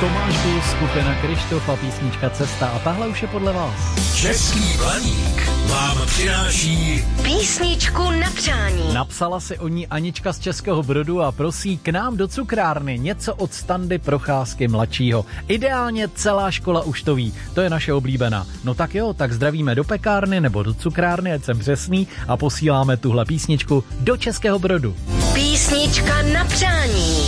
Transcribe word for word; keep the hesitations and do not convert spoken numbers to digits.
Tomáš Bus, skupina Krištof a písnička Cesta a tahle už je podle vás. Český Blaník vám přináší písničku na přání. Napsala si o ní Anička z Českého Brodu a prosí k nám do cukrárny něco od Standy Procházky mladšího. Ideálně celá škola už to ví, to je naše oblíbená. No tak jo, tak zdravíme do pekárny nebo do cukrárny, ať jsem přesný, a posíláme tuhle písničku do Českého Brodu. Písnička na přání.